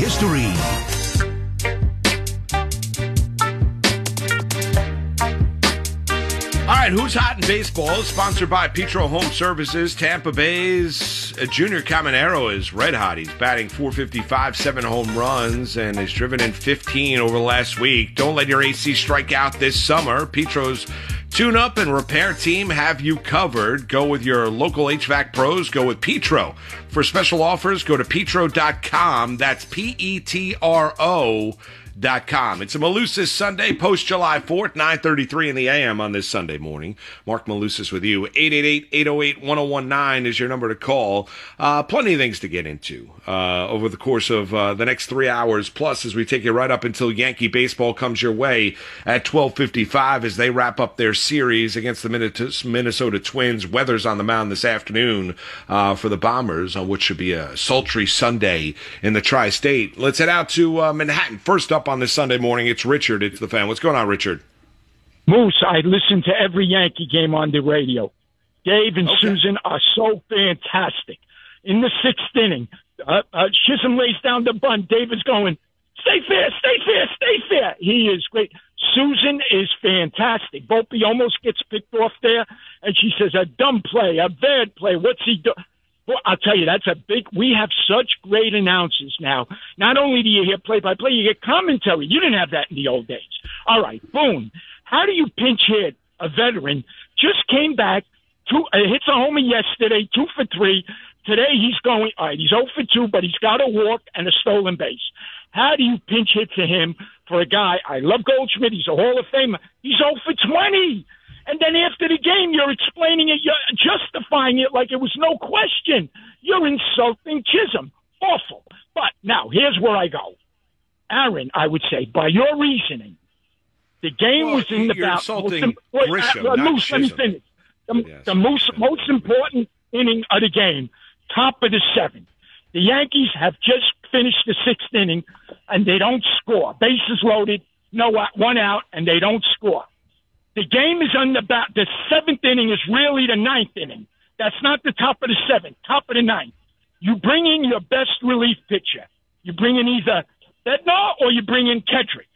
history. All right, Who's Hot in Baseball is sponsored by Petro Home Services. Tampa Bay's Junior Caminero is red hot. He's batting .455, 7 home runs, and has driven in 15 over the last week. Don't let your AC strike out this summer. Petro's tune-up and repair team have you covered. Go with your local HVAC pros. Go with Petro. For special offers, go to petro.com. That's Petro.com. It's a Malusis Sunday, post-July 4th, 9:33 in the a.m. on this Sunday morning. Mark Malusis with you. 888-808-1019 is your number to call. Plenty of things to get into over the course of the next 3 hours, plus as we take you right up until Yankee baseball comes your way at 12:55 as they wrap up their series against the Minnesota Twins. Weather's on the mound this afternoon for the Bombers on what should be a sultry Sunday in the Tri-State. Let's head out to Manhattan. First up on this Sunday morning, it's Richard. It's the Fan. What's going on, Richard? Moose, I listen to every Yankee game on the radio. Dave and Susan are so fantastic. In the 6th inning, Chisholm lays down the bunt. Dave is going, stay fair, stay fair, stay fair. He is great. Susan is fantastic. Volpe almost gets picked off there, and she says, a dumb play, a bad play. What's he doing? Well, I'll tell you, that's a big – we have such great announcers now. Not only do you hear play-by-play, you get commentary. You didn't have that in the old days. All right, boom. How do you pinch hit a veteran? Just came back, hits a homer yesterday, 2 for 3. Today he's going – all right, he's 0 for 2, but he's got a walk and a stolen base. How do you pinch hit to him for a guy – I love Goldschmidt. He's a Hall of Famer. He's 0 for 20. And then after the game, you're explaining it, you're justifying it like it was no question. You're insulting Chisholm. Awful. But now, here's where I go. Aaron, I would say, by your reasoning, the game was in the balance. You're insulting Grisham, not Moose, let me Chisholm. finish. The most important inning of the game, top of the 7th. The Yankees have just finished the 6th inning, and they don't score. Bases loaded, one out, and they don't score. The game is on the 7th inning is really the 9th inning. That's not the top of the 7th, top of the 9th. You bring in your best relief pitcher. You bring in either Bednar or you bring in Hedrick.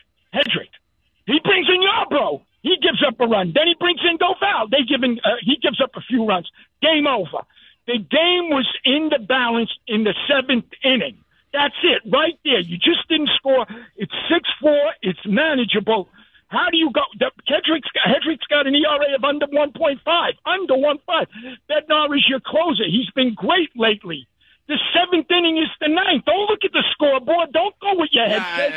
He brings in Yarbrough. He gives up a run. Then he brings in Doval. He gives up a few runs. Game over. The game was in the balance in the 7th inning. That's it, right there. You just didn't score. It's 6-4. It's manageable. How do you go? Hedrick's got an ERA of under 1.5. Under 1.5. Bednar is your closer. He's been great lately. The 7th inning is the 9th. Don't look at the scoreboard. Don't go with your head.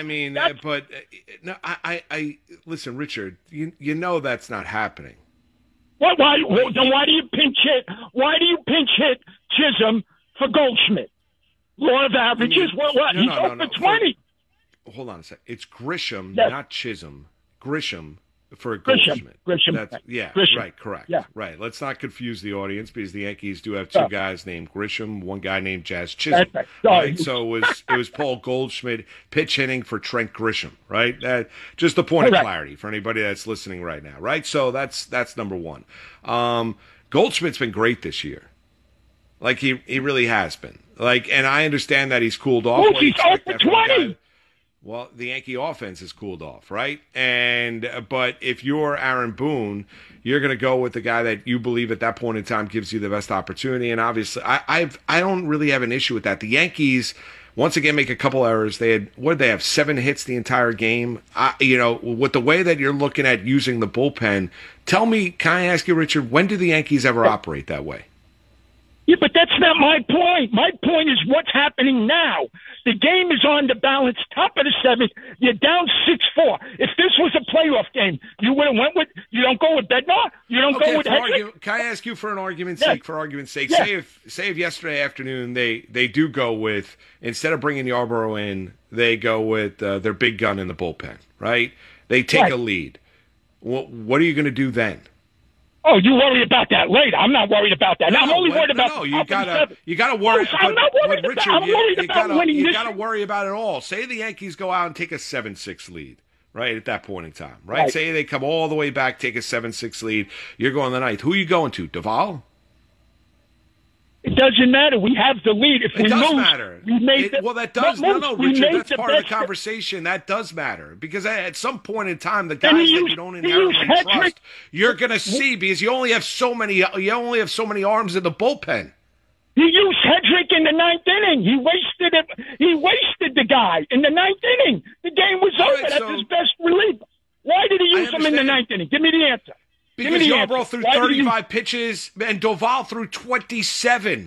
Listen, Richard. You know that's not happening. Why do you pinch hit? Why do you pinch hit Chisholm for Goldschmidt? Law of averages. He's over 20. Hold on a second. It's Grisham, not Chisholm. Grisham for Goldschmidt. Grisham. Right, correct. Yeah. Right. Let's not confuse the audience because the Yankees do have 2 guys named Grisham, 1 guy named Jazz Chisholm. Right. So it was Paul Goldschmidt pitch hitting for Trent Grisham, right? Just a point of clarity for anybody that's listening right now, right? So that's number 1. Goldschmidt's been great this year. Like he really has been. And I understand that he's cooled off. He's over 20. Well, the Yankee offense has cooled off, right? But if you're Aaron Boone, you're going to go with the guy that you believe at that point in time gives you the best opportunity. And obviously, I don't really have an issue with that. The Yankees, once again, make a couple errors. They have 7 hits the entire game. With the way that you're looking at using the bullpen, tell me, can I ask you, Richard, when do the Yankees ever operate that way? Yeah, but that's not my point. My point is what's happening now. The game is on the balance, top of the 7th. You're down 6-4. If this was a playoff game, you would have went with. You don't go with Bednar. You don't go with Hedrick. Can I ask you for argument's sake? Say if yesterday afternoon they do go with, instead of bringing Yarbrough in, they go with their big gun in the bullpen, right? They take a lead. What are you going to do then? Oh, you worry about that later. I'm not worried about that. I'm only worried about. No, you gotta worry. I'm not worried about. I'm worried about winning this. You gotta worry about it all. Say the Yankees go out and take a 7-6 lead, right at that point in time, right? Say they come all the way back, take a 7-6 lead. You're going the 9th. Who are you going to? Doval? It doesn't matter. We have the lead. If we does lose, matter. We made That does. Richard, that's part of the conversation. That does matter because at some point in time, the guys that you don't inherently trust, you're going to see because you only have so many. You only have so many arms in the bullpen. He used Hedrick in the ninth inning. He wasted it. He wasted the guy in the ninth inning. The game was over. Right, that's his best relief. Why did he use him in the ninth inning? Give me the answer. Because Yarbrough threw 35 pitches and Doval threw 27.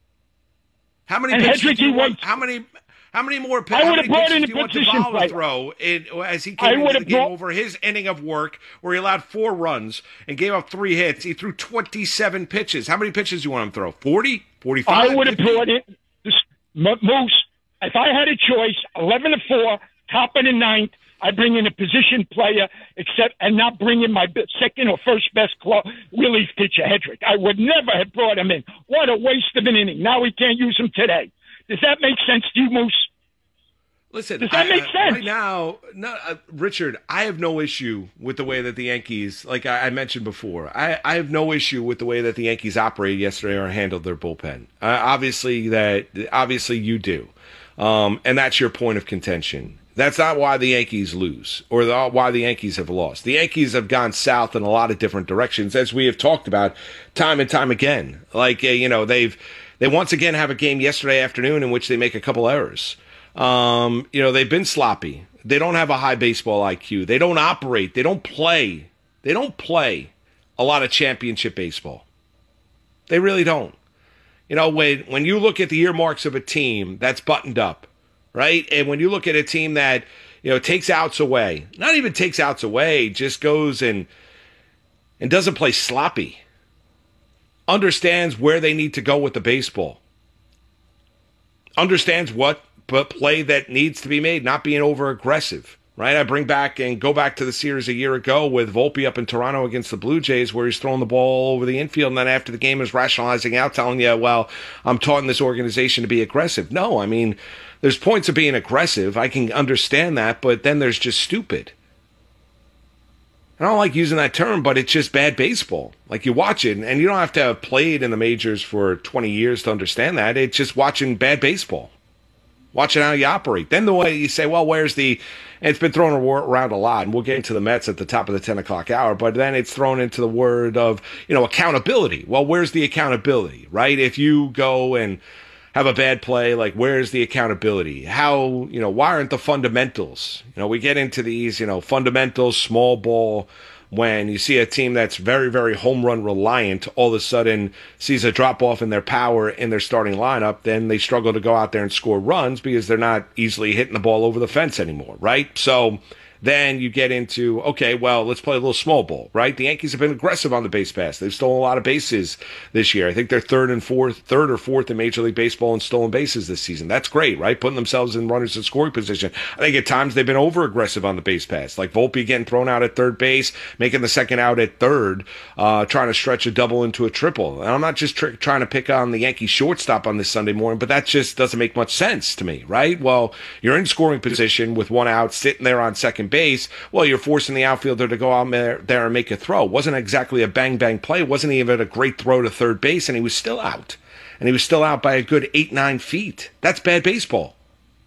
How many pitches do you want? How many more pitches do you want Doval to throw as he came into the game over his inning of work where he allowed 4 runs and gave up 3 hits? He threw 27 pitches. How many pitches do you want him to throw? 40? 45? I would have brought it. Moose, if I had a choice, 11-4, top of the ninth, I bring in a position player, and not bring in my second or first best relief pitcher, Hedrick. I would never have brought him in. What a waste of an inning. Now we can't use him today. Does that make sense to you, Moose? Listen, does that make sense? Right now, Richard, I have no issue with the way that the Yankees, like I mentioned before, I have no issue with the way that the Yankees operated yesterday or handled their bullpen. Obviously, you do, and that's your point of contention. That's not why the Yankees lose or why the Yankees have lost. The Yankees have gone south in a lot of different directions, as we have talked about time and time again. Like, they once again have a game yesterday afternoon in which they make a couple errors. They've been sloppy. They don't have a high baseball IQ. They don't operate. They don't play. They don't play a lot of championship baseball. They really don't. When you look at the earmarks of a team that's buttoned up, right? And when you look at a team that, takes outs away, not even takes outs away, just goes and doesn't play sloppy, understands where they need to go with the baseball, understands what play that needs to be made, not being over aggressive, right? I go back to the series a year ago with Volpe up in Toronto against the Blue Jays where he's throwing the ball over the infield and then after the game is rationalizing out, telling you, well, I'm taught this organization to be aggressive. No, I mean, there's points of being aggressive. I can understand that, but then there's just stupid. I don't like using that term, but it's just bad baseball. Like you watch it, and you don't have to have played in the majors for 20 years to understand that. It's just watching bad baseball. Watching how you operate. Then the way you say, well, where's the... And it's been thrown around a lot, and we'll get into the Mets at the top of the 10 o'clock hour, but then it's thrown into the word of, accountability. Well, where's the accountability, right? If you go and have a bad play, like where's the accountability? How, why aren't the fundamentals? We get into these, fundamentals, small ball. When you see a team that's very, very home run reliant all of a sudden sees a drop off in their power in their starting lineup, then they struggle to go out there and score runs because they're not easily hitting the ball over the fence anymore, right? So then you get into, okay, well, let's play a little small ball, right? The Yankees have been aggressive on the base pass. They've stolen a lot of bases this year. I think they're third or fourth in Major League Baseball in stolen bases this season. That's great, right? Putting themselves in runners in scoring position. I think at times they've been over-aggressive on the base pass, like Volpe getting thrown out at third base, making the second out at third, trying to stretch a double into a triple. And I'm not just trying to pick on the Yankee shortstop on this Sunday morning, but that just doesn't make much sense to me, right? Well, you're in scoring position with one out, sitting there on second base. Well, you're forcing the outfielder to go out there and make a throw. It wasn't exactly a bang-bang play. It wasn't even a great throw to third base, and he was still out. And he was still out by a good 8-9 feet. That's bad baseball.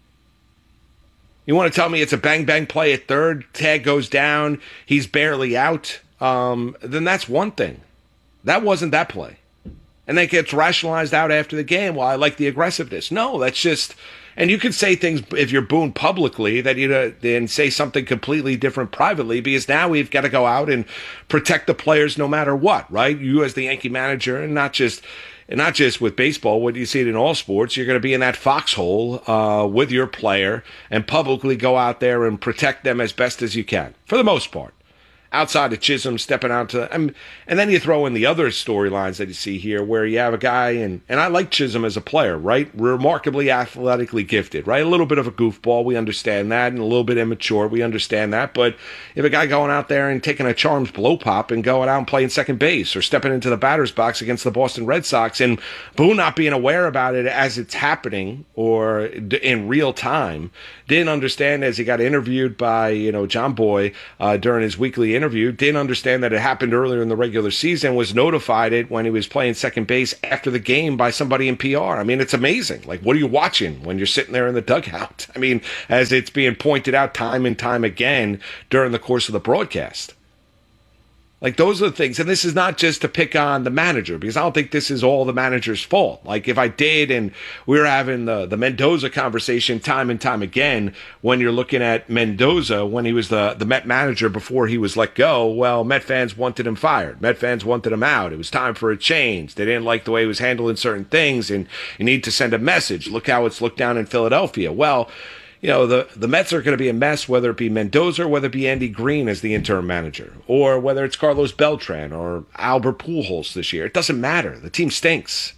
You want to tell me it's a bang-bang play at third, tag goes down, he's barely out, then that's one thing. That wasn't that play. And that gets rationalized out after the game. Well, I like the aggressiveness. No, that's just... And you can say things, if you're booing publicly, that you then say something completely different privately, because now we've got to go out and protect the players no matter what, right? You as the Yankee manager, and not just with baseball, when you see it in all sports, you're going to be in that foxhole with your player and publicly go out there and protect them as best as you can, for the most part. Outside of Chisholm stepping out to, and then you throw in the other storylines that you see here where you have a guy, and I like Chisholm as a player, right? Remarkably athletically gifted, right? A little bit of a goofball, we understand that, and a little bit immature, we understand that, but if a guy going out there and taking a Charms blow pop and going out and playing second base or stepping into the batter's box against the Boston Red Sox and Boone not being aware about it as it's happening or in real time, didn't understand as he got interviewed by, John Boy during his weekly interview, didn't understand that it happened earlier in the regular season, was notified it when he was playing second base after the game by somebody in PR. I mean, it's amazing. Like, what are you watching when you're sitting there in the dugout? I mean, as it's being pointed out time and time again during the course of the broadcast. Like, those are the things. And this is not just to pick on the manager, because I don't think this is all the manager's fault. Like, if I did, and we were having the Mendoza conversation time and time again, when you're looking at Mendoza, when he was the Met manager before he was let go, well, Met fans wanted him fired. Met fans wanted him out. It was time for a change. They didn't like the way he was handling certain things, and you need to send a message. Look how it's looked down in Philadelphia. Well, you know, the Mets are going to be a mess, whether it be Mendoza or whether it be Andy Green as the interim manager, or whether it's Carlos Beltran or Albert Pujols this year. It doesn't matter. The team stinks.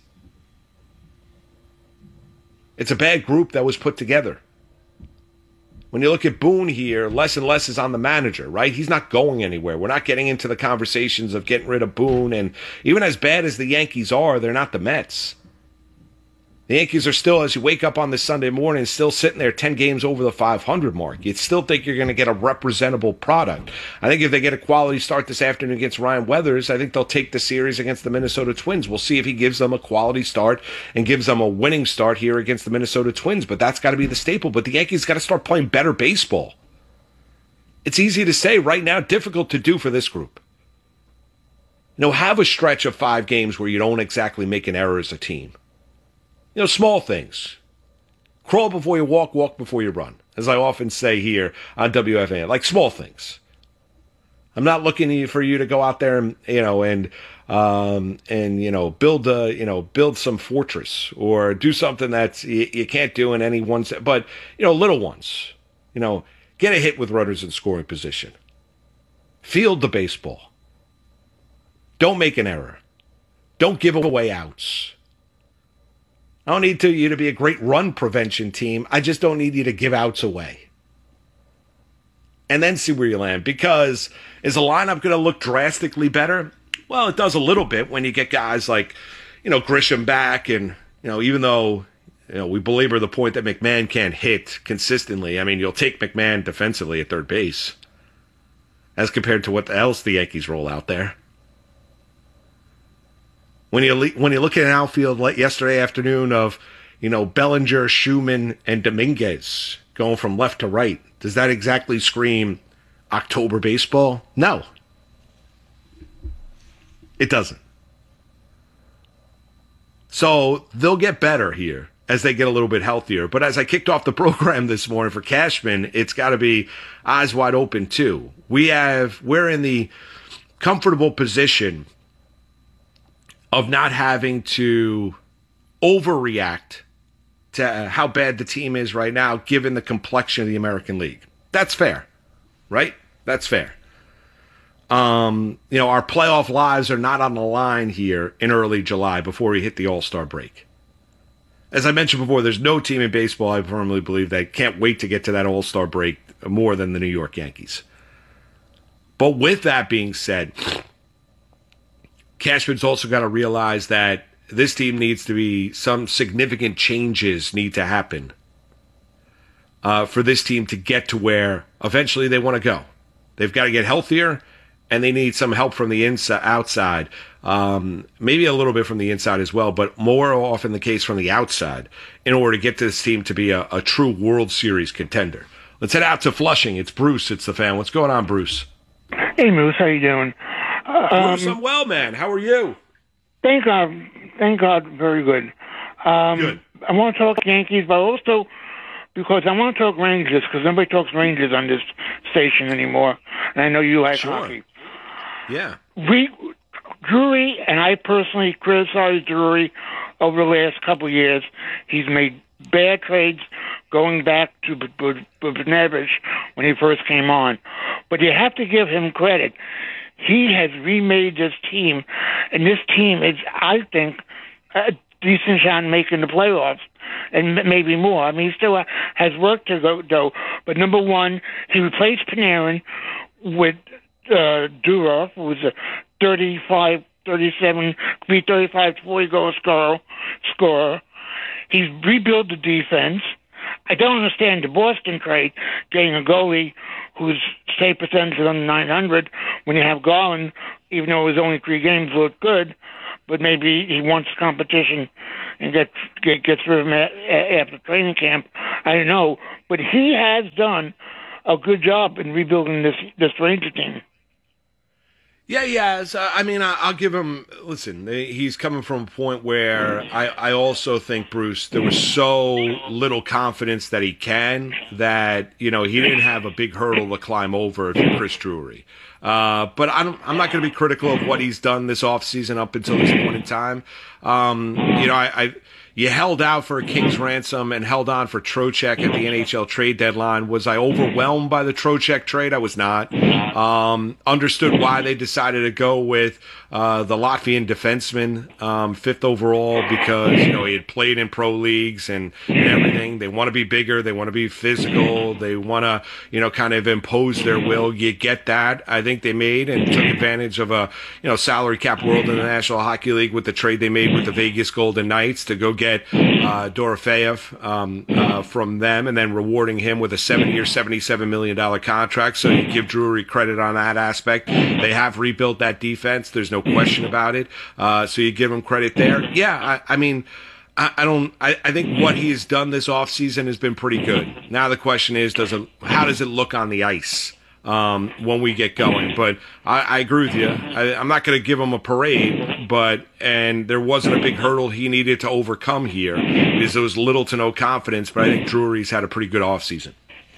It's a bad group that was put together. When you look at Boone here, less and less is on the manager, right? He's not going anywhere. We're not getting into the conversations of getting rid of Boone, and even as bad as the Yankees are, they're not the Mets. The Yankees are still, as you wake up on this Sunday morning, still sitting there 10 games over the 500 mark. You'd still think you're going to get a representable product. I think if they get a quality start this afternoon against Ryan Weathers, I think they'll take the series against the Minnesota Twins. We'll see if he gives them a quality start and gives them a winning start here against the Minnesota Twins, but that's got to be the staple. But the Yankees got to start playing better baseball. It's easy to say right now, difficult to do for this group. You know, have a stretch of 5 games where you don't exactly make an error as a team. You know, small things. Crawl before you walk, walk before you run, as I often say here on WFAN. Like small things. I'm not looking for you to go out there and build some fortress or do something that you can't do in any one. But little ones. Get a hit with runners in scoring position. Field the baseball. Don't make an error. Don't give away outs. I don't need you to be a great run prevention team. I just don't need you to give outs away. And then see where you land. Because is the lineup going to look drastically better? Well, it does a little bit when you get guys like, Grisham back. And, even though, we belabor the point that McMahon can't hit consistently. I mean, you'll take McMahon defensively at third base as compared to what else the Yankees roll out there. When you look at an outfield like yesterday afternoon of, Bellinger, Schumann, and Dominguez going from left to right, does that exactly scream October baseball? No. It doesn't. So they'll get better here as they get a little bit healthier. But as I kicked off the program this morning for Cashman, it's got to be eyes wide open too. We're in the comfortable position of not having to overreact to how bad the team is right now, given the complexion of the American League. That's fair, right? That's fair. Our playoff lives are not on the line here in early July before we hit the All-Star break. As I mentioned before, there's no team in baseball, I firmly believe, that can't wait to get to that All-Star break more than the New York Yankees. But with that being said, Cashman's also got to realize that this team needs to be, some significant changes need to happen for this team to get to where eventually they want to go. They've got to get healthier, and they need some help from the outside. Maybe a little bit from the inside as well, but more often the case from the outside in order to get this team to be a true World Series contender. Let's head out to Flushing. It's Bruce. It's the fan. What's going on, Bruce? Hey, Moose. How you doing? Bruce, I'm well, man. How are you? Thank God. Thank God. Very good. Good. I want to talk Yankees, but also because I want to talk Rangers, because nobody talks Rangers on this station anymore. And I know you like hockey. Yeah. Drury, and I personally criticized Drury over the last couple of years. He's made bad trades going back to Buchnevich when he first came on. But you have to give him credit. He has remade this team, and this team is, I think, a decent shot in making the playoffs, and maybe more. I mean, he still has work to go, though. But number one, he replaced Panarin with Durov, who was a 35, 37, 35 to 40 goal scorer. He's rebuilt the defense. I don't understand the Boston trade, getting a goalie whose save percentage is under 900, when you have Garland, even though it was only 3 games, looked good, but maybe he wants competition and gets rid of him after training camp. I don't know, but he has done a good job in rebuilding this Ranger team. Yeah, he has. I mean, I'll give him. Listen, he's coming from a point where I also think, Bruce, there was so little confidence that he can that he didn't have a big hurdle to climb over if you're Chris Drury. But I'm not going to be critical of what he's done this offseason up until this point in time. You held out for a king's ransom and held on for Trocheck at the NHL trade deadline. Was I overwhelmed by the Trocheck trade? I was not. Understood why they decided to go with the Latvian defenseman, 5th overall, because he had played in pro leagues and everything. They want to be bigger. They want to be physical. They want to kind of impose their will. You get that. I think they made and took advantage of a salary cap world in the National Hockey League with the trade they made with the Vegas Golden Knights to go get Dorofeyev from them, and then rewarding him with a 7-year, $77 million contract. So you give Drury credit on that aspect. They have rebuilt that defense. There's no question about it. So you give him credit there. Yeah, I mean, I think what he's done this offseason has been pretty good. Now the question is, how does it look on the ice when we get going? But I agree with you. I'm not going to give him a parade, and there wasn't a big hurdle he needed to overcome here because there was little to no confidence. But I think Drury's had a pretty good offseason.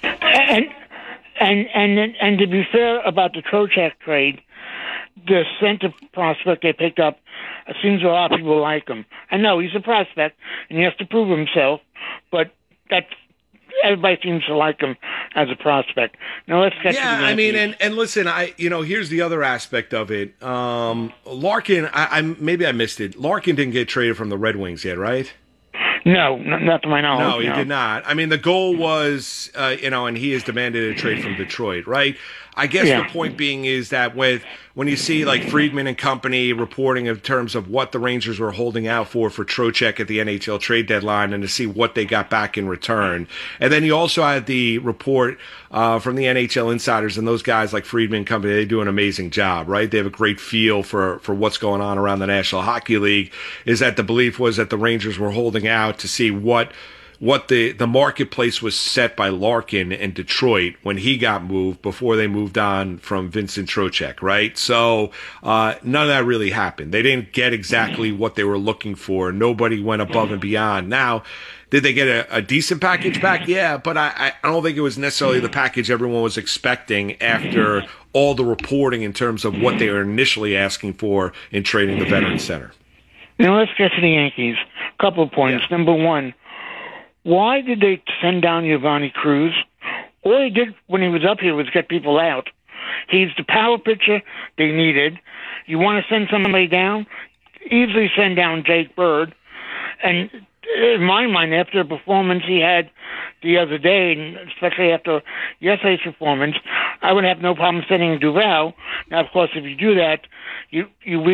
And to be fair about the Trocheck trade, the center prospect they picked up, it seems a lot of people like him. I know he's a prospect and he has to prove himself, but everybody seems to like him as a prospect. Now let's get to the Yankees. I mean, and listen, here's the other aspect of it. Larkin, maybe I missed it. Larkin didn't get traded from the Red Wings yet, right? No, not to my knowledge. No, he did not. I mean, the goal was, and he has demanded a trade from Detroit, right? I guess the point being is that when you see like Friedman and company reporting in terms of what the Rangers were holding out for Trocheck at the NHL trade deadline and to see what they got back in return. And then you also had the report from the NHL insiders, and those guys like Friedman and company, they do an amazing job, right? They have a great feel for what's going on around the National Hockey League, is that the belief was that the Rangers were holding out to see what the marketplace was set by Larkin in Detroit when he got moved before they moved on from Vincent Trocheck, right? So none of that really happened. They didn't get exactly what they were looking for. Nobody went above and beyond. Now, did they get a decent package back? Yeah, but I don't think it was necessarily the package everyone was expecting after all the reporting in terms of what they were initially asking for in trading the Veterans Center. Now let's get to the Yankees. A couple of points. Yeah. Number one, why did they send down Giovanni Cruz? All he did when he was up here was get people out. He's the power pitcher they needed. You want to send somebody down? Easily send down Jake Bird. And in my mind, after the performance he had the other day, and especially after yesterday's performance, I would have no problem sending Duval. Now, of course, if you do that, you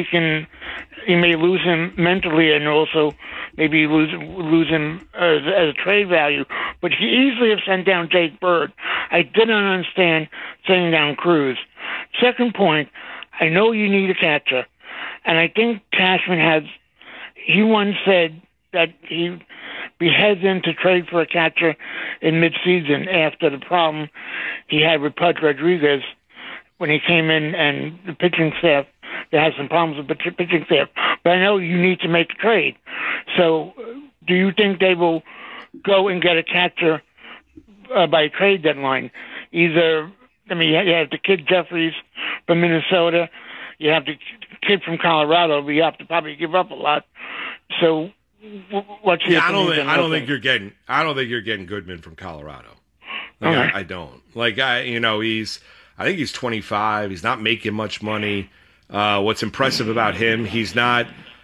may lose him mentally and also maybe lose him as a trade value. But he easily have sent down Jake Bird. I didn't understand sending down Cruz. Second point, I know you need a catcher, and I think Cashman he once said that he'd be hesitant to trade for a catcher in midseason after the problem he had with Pudge Rodriguez when he came in and the pitching staff, they had some problems with the pitching staff. But I know you need to make a trade. So do you think they will go and get a catcher by trade deadline? Either, you have the kid Jeffries from Minnesota, you have the kid from Colorado, but you have to probably give up a lot. So what's your opinion? I don't think you're getting Goodman from Colorado. I don't. I think he's 25. He's not making much money. What's impressive about him, he's not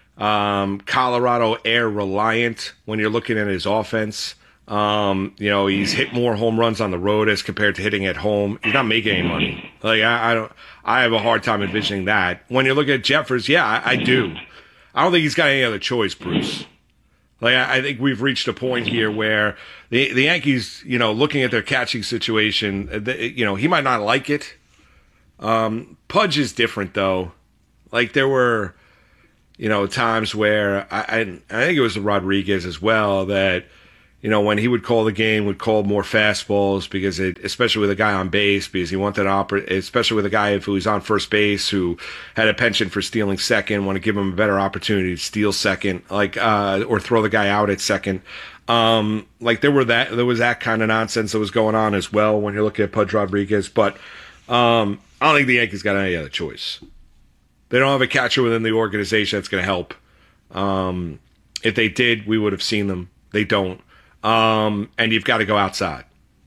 Colorado air reliant when you're looking at his offense. He's hit more home runs on the road as compared to hitting at home. He's not making any money. I have a hard time envisioning that. When you look at Jeffers, I do. I don't think he's got any other choice, Bruce. Like, I think we've reached a point here where the Yankees, looking at their catching situation, he might not like it. Pudge is different, though. Like, there were, times where I think it was Rodriguez as well that, when he would call the game, would call more fastballs because especially with a guy on base, because he wanted especially with a guy who was on first base who had a penchant for stealing second, want to give him a better opportunity to steal second, or throw the guy out at second. There was that kind of nonsense that was going on as well when you're looking at Pudge Rodriguez, but I don't think the Yankees got any other choice. They don't have a catcher within the organization that's going to help. If they did, we would have seen them. They don't. And you've got to go outside.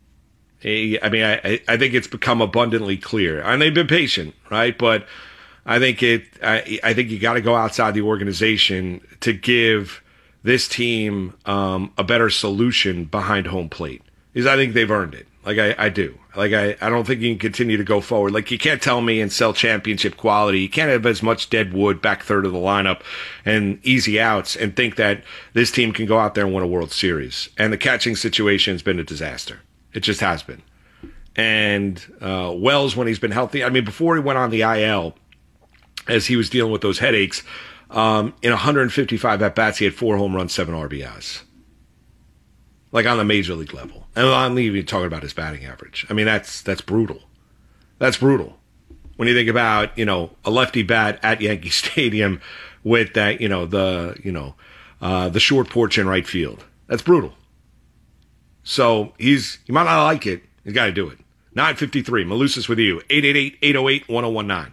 I think it's become abundantly clear. And they've been patient, right? But I think I think you got to go outside the organization to give this team a better solution behind home plate. Because I think they've earned it. I do. I don't think you can continue to go forward. You can't tell me and sell championship quality. You can't have as much dead wood back third of the lineup and easy outs and think that this team can go out there and win a World Series. And the catching situation has been a disaster. It just has been. And Wells, when he's been healthy, before he went on the IL, as he was dealing with those headaches, in 155 at-bats, he had 4 home runs, 7 RBIs. On the major league level. And I'm not even talking about his batting average. That's brutal. That's brutal. When you think about, a lefty bat at Yankee Stadium with that, the short porch in right field. That's brutal. So you might not like it. He's got to do it. 9:53. Malusis with you. 888-808-1019.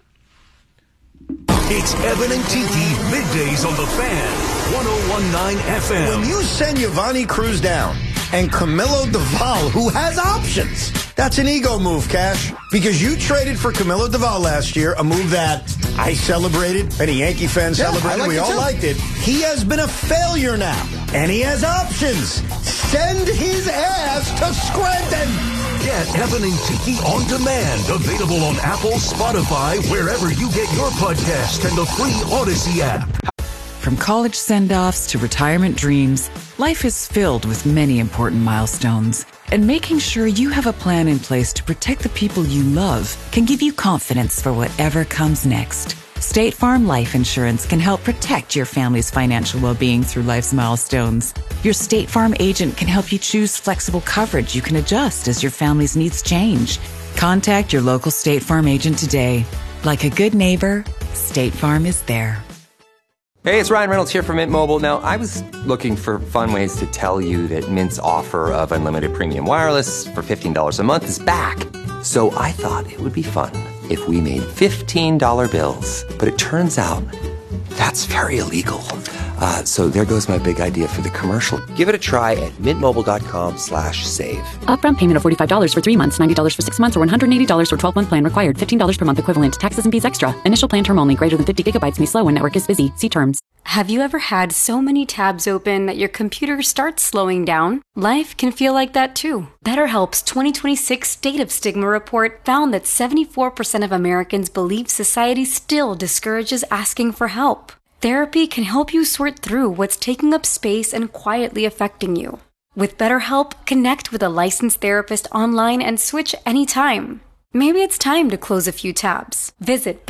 It's Evan and Tiki middays on the Fan. 101.9 FM. When you send Giovanni Cruz down and Camilo Doval, who has options, that's an ego move, Cash. Because you traded for Camilo Doval last year, a move that I celebrated, many Yankee fans celebrated, we all liked it. He has been a failure now, and he has options. Send his ass to Scranton. Get Evan and Tiki on demand. Available on Apple, Spotify, wherever you get your podcast, and the free Odyssey app. From college send-offs to retirement dreams, life is filled with many important milestones. And making sure you have a plan in place to protect the people you love can give you confidence for whatever comes next. State Farm Life Insurance can help protect your family's financial well-being through life's milestones. Your State Farm agent can help you choose flexible coverage you can adjust as your family's needs change. Contact your local State Farm agent today. Like a good neighbor, State Farm is there. Hey, it's Ryan Reynolds here from Mint Mobile. Now, I was looking for fun ways to tell you that Mint's offer of unlimited premium wireless for $15 a month is back. So I thought it would be fun if we made $15 bills. But it turns out that's very illegal. So there goes my big idea for the commercial. Give it a try at mintmobile.com/save. Upfront payment of $45 for 3 months, $90 for 6 months, or $180 for 12-month plan required. $15 per month equivalent. Taxes and fees extra. Initial plan term only. Greater than 50 gigabytes may slow when network is busy. See terms. Have you ever had so many tabs open that your computer starts slowing down? Life can feel like that too. BetterHelp's 2026 State of Stigma report found that 74% of Americans believe society still discourages asking for help. Therapy can help you sort through what's taking up space and quietly affecting you. With BetterHelp, connect with a licensed therapist online and switch anytime. Maybe it's time to close a few tabs. Visit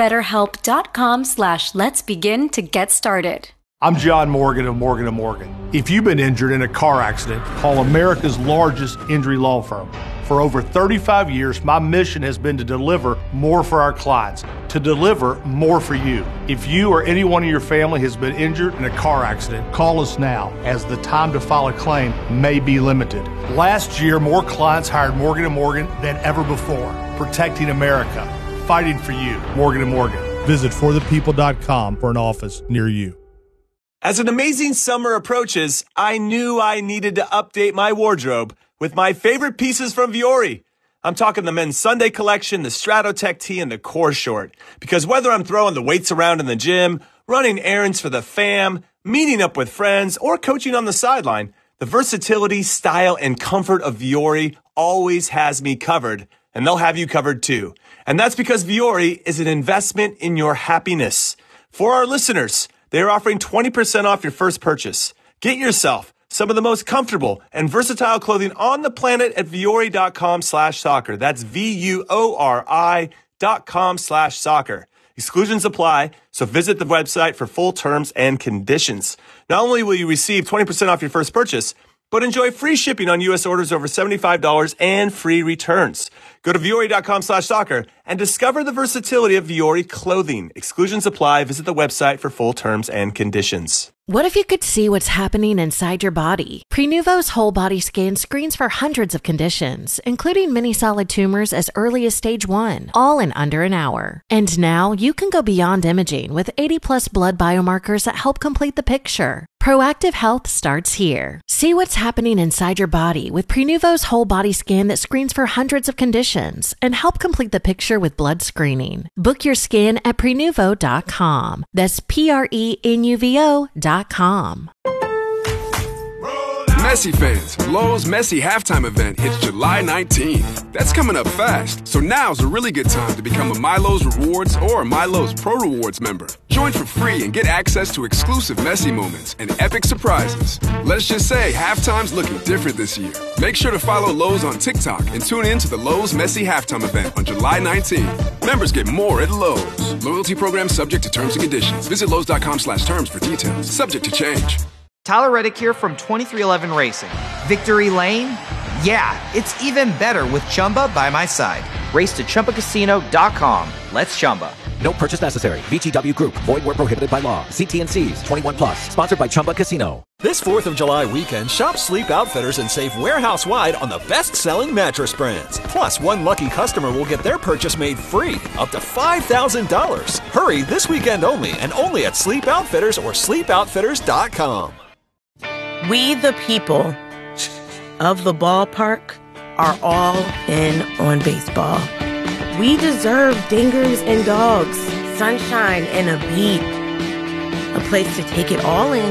BetterHelp.com/let'sbegin to get started. I'm John Morgan of Morgan & Morgan. If you've been injured in a car accident, call America's largest injury law firm. For over 35 years, my mission has been to deliver more for our clients, to deliver more for you. If you or anyone in your family has been injured in a car accident, call us now, as the time to file a claim may be limited. Last year, more clients hired Morgan & Morgan than ever before, protecting America, fighting for you. Morgan & Morgan. Visit forthepeople.com for an office near you. As an amazing summer approaches, I knew I needed to update my wardrobe with my favorite pieces from Vuori. I'm talking the men's Sunday collection, the Stratotech tee, and the core short. Because whether I'm throwing the weights around in the gym, running errands for the fam, meeting up with friends, or coaching on the sideline, the versatility, style, and comfort of Vuori always has me covered, and they'll have you covered too. And that's because Vuori is an investment in your happiness. For our listeners, they are offering 20% off your first purchase. Get yourself some of the most comfortable and versatile clothing on the planet at Vuori.com/soccer. That's VUORI.com/soccer. Exclusions apply, so visit the website for full terms and conditions. Not only will you receive 20% off your first purchase, but enjoy free shipping on U.S. orders over $75 and free returns. Go to Vuori.com/soccer and discover the versatility of Vuori clothing. Exclusions apply. Visit the website for full terms and conditions. What if you could see what's happening inside your body? Prenuvo's whole body scan screens for hundreds of conditions, including many solid tumors as early as stage 1, all in under an hour. And now you can go beyond imaging with 80+ blood biomarkers that help complete the picture. Proactive health starts here. See what's happening inside your body with Prenuvo's whole body scan that screens for hundreds of conditions and help complete the picture with blood screening. Book your scan at Prenuvo.com. That's Prenuvo.com. Messi fans, Lowe's Messi halftime event hits July 19th. That's coming up fast, so now's a really good time to become a MyLowe's Rewards or a MyLowe's Pro Rewards member. Join for free and get access to exclusive Messi moments and epic surprises. Let's just say halftime's looking different this year. Make sure to follow Lowe's on TikTok and tune in to the Lowe's Messi halftime event on July 19th. Members get more at Lowe's. Loyalty program subject to terms and conditions. Visit Lowe's.com/terms for details. Subject to change. Tyler Reddick here from 2311 Racing. Victory Lane? Yeah, it's even better with Chumba by my side. Race to ChumbaCasino.com. Let's Chumba. No purchase necessary. VGW Group. Void where prohibited by law. See T&Cs. 21+. Sponsored by Chumba Casino. This 4th of July weekend, shop Sleep Outfitters and save warehouse-wide on the best-selling mattress brands. Plus, one lucky customer will get their purchase made free, up to $5,000. Hurry this weekend only, and only at Sleep Outfitters or SleepOutfitters.com. We, the people of the ballpark, are all in on baseball. We deserve dingers and dogs, sunshine and a beat. A place to take it all in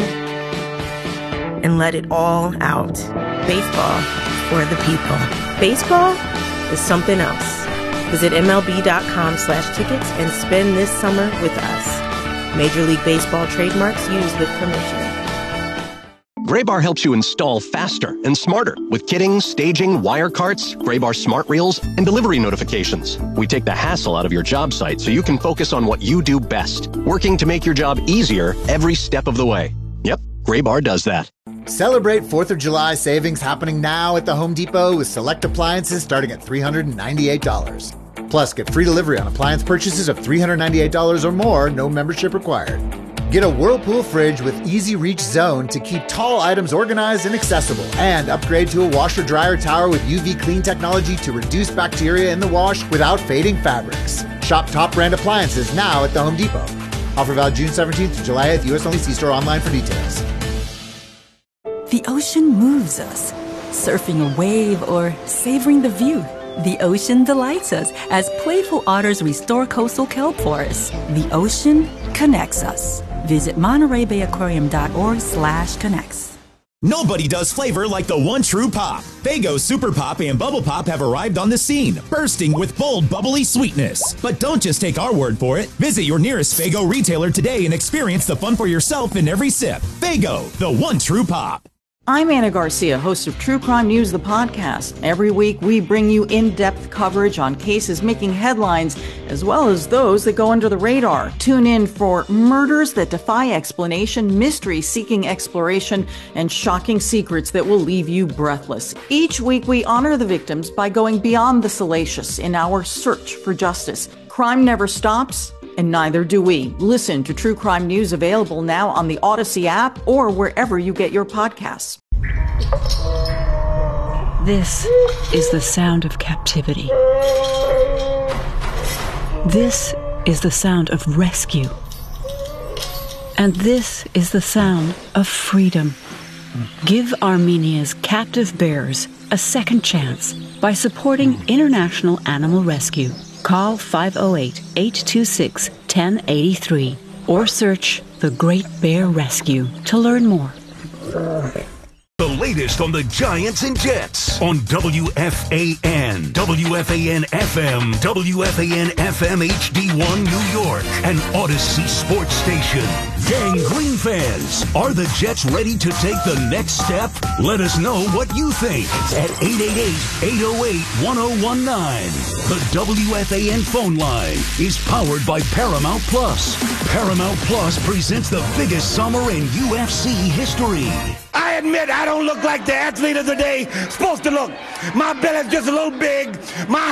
and let it all out. Baseball for the people. Baseball is something else. Visit MLB.com/tickets and spend this summer with us. Major League Baseball trademarks used with permission. Graybar helps you install faster and smarter with kitting, staging, wire carts, Graybar smart reels, and delivery notifications. We take the hassle out of your job site so you can focus on what you do best, working to make your job easier every step of the way. Yep, Graybar does that. Celebrate 4th of July savings happening now at the Home Depot with select appliances starting at $398. Plus, get free delivery on appliance purchases of $398 or more, no membership required. Get a Whirlpool fridge with easy reach zone to keep tall items organized and accessible. And upgrade to a washer-dryer tower with UV clean technology to reduce bacteria in the wash without fading fabrics. Shop top brand appliances now at the Home Depot. Offer valid June 17th to July 8th. U.S. only. See store online for details. The ocean moves us. Surfing a wave or savoring the view. The ocean delights us as playful otters restore coastal kelp forests. The ocean connects us. Visit MontereyBayAquarium.org/connects. Nobody does flavor like the one true pop. Faygo Super Pop and Bubble Pop have arrived on the scene, bursting with bold, bubbly sweetness. But don't just take our word for it. Visit your nearest Faygo retailer today and experience the fun for yourself in every sip. Faygo, the one true pop. I'm Anna Garcia, host of True Crime News, the podcast. Every week, we bring you in-depth coverage on cases making headlines, as well as those that go under the radar. Tune in for murders that defy explanation, mysteries seeking exploration, and shocking secrets that will leave you breathless. Each week, we honor the victims by going beyond the salacious in our search for justice. Crime never stops, and neither do we. Listen to True Crime News, available now on the Odyssey app or wherever you get your podcasts. This is the sound of captivity. This is the sound of rescue. And this is the sound of freedom. Give Armenia's captive bears a second chance by supporting International Animal Rescue. Call 508-826-1083 or search The Great Bear Rescue to learn more. The latest on the Giants and Jets on WFAN, WFAN-FM, WFAN-FM HD1 New York, and Odyssey Sports Station. Gang Green fans, are the Jets ready to take the next step? Let us know what you think at 888-808-1019. The WFAN phone line is powered by Paramount Plus. Paramount Plus presents the biggest summer in UFC history. I admit I don't look like the athlete of the day supposed to look. My belly's just a little big. My